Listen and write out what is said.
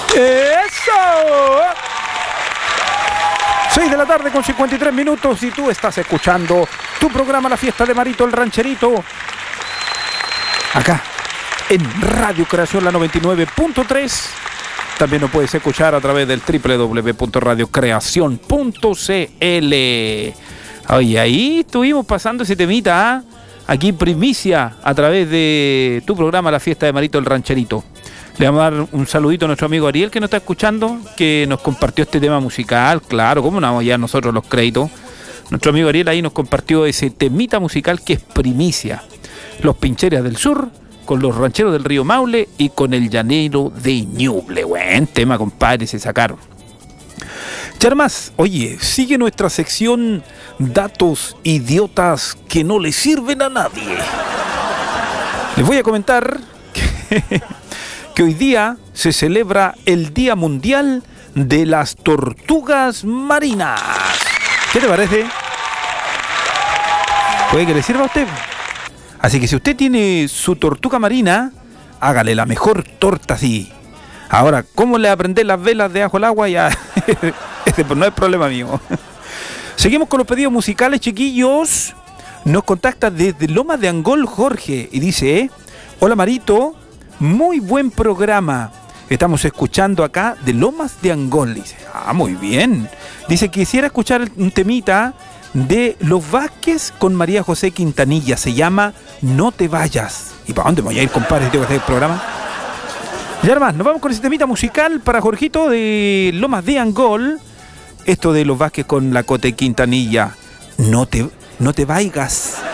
¡Eso! 6 de la tarde con 53 minutos y tú estás escuchando tu programa La Fiesta de Marito el Rancherito. Acá, en Radio Creación la 99.3. También nos puedes escuchar a través del www.radiocreacion.cl. Oye, ahí estuvimos pasando ese temita, aquí primicia a través de tu programa La Fiesta de Marito el Rancherito. Le vamos a dar un saludito a nuestro amigo Ariel que nos está escuchando, que nos compartió este tema musical. Claro, ¿cómo no vamos a llevar nosotros los créditos? Nuestro amigo Ariel ahí nos compartió ese temita musical que es primicia. Los Pincheras del Sur, con los Rancheros del Río Maule y con el Llanero de Ñuble. Buen tema, compadre, se sacaron. Charmas, oye, sigue nuestra sección Datos Idiotas que no le sirven a nadie. Les voy a comentar que hoy día se celebra el Día Mundial de las Tortugas Marinas. ¿Qué te parece? ¿Puede que le sirva a usted? Así que si usted tiene su tortuga marina, hágale la mejor torta así. Ahora, ¿cómo le aprender las velas debajo del agua? Ya, ese pues no es problema mío. Seguimos con los pedidos musicales, chiquillos. Nos contacta desde Lomas de Angol Jorge y dice: hola Marito, muy buen programa. Estamos escuchando acá de Lomas de Angol. Dice, muy bien. Dice, quisiera escuchar un temita de Los Vázquez con María José Quintanilla. Se llama No te vayas. ¿Y para dónde voy a ir, compadre, si tengo que hacer el programa? Ya hermano, nos vamos con ese temita musical para Jorgito de Lomas de Angol. Esto de Los Vázquez con la Cote Quintanilla. No te vayas.